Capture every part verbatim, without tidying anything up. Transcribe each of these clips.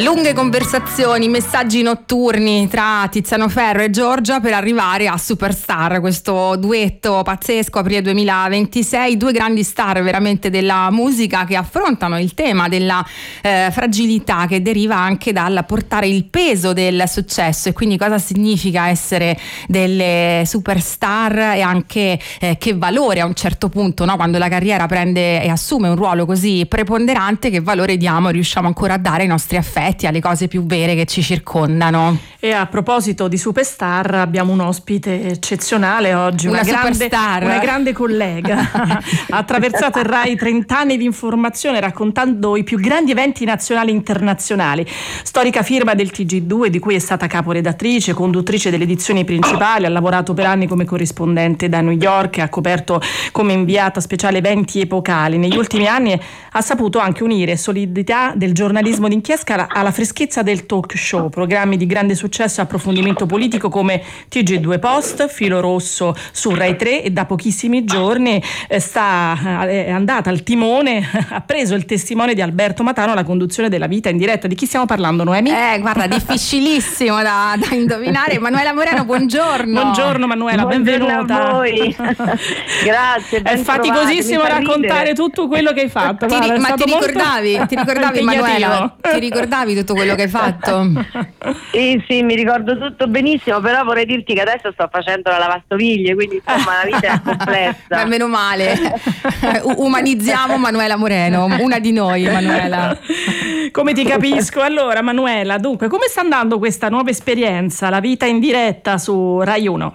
Lunghe conversazioni, messaggi notturni tra Tiziano Ferro e Giorgia per arrivare a Superstar, questo duetto pazzesco, aprile duemilaventisei, due grandi star veramente della musica che affrontano il tema della eh, fragilità che deriva anche dal portare il peso del successo, e quindi cosa significa essere delle superstar e anche eh, che valore a un certo punto, no? Quando la carriera prende e assume un ruolo così preponderante, che valore diamo e riusciamo ancora a dare ai nostri affetti, alle cose più vere che ci circondano. E a proposito di superstar, abbiamo un ospite eccezionale oggi, una, una grande, superstar, una grande collega. Ha attraversato il Rai trent'anni di informazione raccontando i più grandi eventi nazionali e internazionali. Storica firma del T G due, di cui è stata caporedattrice, conduttrice delle edizioni principali, ha lavorato per anni come corrispondente da New York e ha coperto come inviata speciale eventi epocali. Negli ultimi anni ha saputo anche unire solidità del giornalismo d'inchiesta alla freschezza del talk show, programmi di grande successo e approfondimento politico come T G due Post, Filo Rosso su Rai tre, e da pochissimi giorni eh, sta, è andata al timone, ha preso il testimone di Alberto Matano alla conduzione della Vita in diretta. Di chi stiamo parlando, Noemi? Eh, guarda, difficilissimo da, da indovinare. Manuela Moreno, buongiorno. Buongiorno Manuela, buongiorno benvenuta. a voi. Grazie, ben è faticosissimo raccontare tutto quello che hai fatto. Ti, Guarda, ma ti ricordavi, molto... ti ricordavi Manuela? Ti ricordavi tutto quello che hai fatto? Sì, sì, mi ricordo tutto benissimo, però vorrei dirti che adesso sto facendo la lavastoviglie, quindi insomma la vita è complessa. Beh, meno male. Umanizziamo Manuela Moreno, una di noi, Manuela. Come ti capisco. Allora Manuela, dunque, come sta andando questa nuova esperienza, la vita in diretta su Rai uno?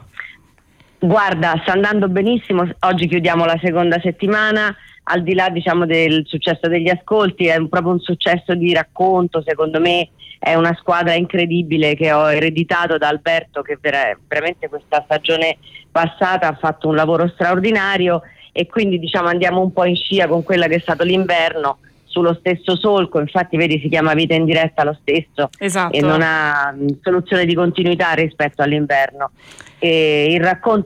Guarda, sta andando benissimo, oggi chiudiamo la seconda settimana. Al di là, diciamo, del successo degli ascolti, è un, proprio un successo di racconto. Secondo me è una squadra incredibile che ho ereditato da Alberto, che vera- veramente questa stagione passata ha fatto un lavoro straordinario, e quindi diciamo andiamo un po' in scia con quella che è stato l'inverno, sullo stesso solco. Infatti vedi, si chiama Vita in diretta lo stesso, esatto, e non ha mh, soluzione di continuità rispetto all'inverno. E il racconto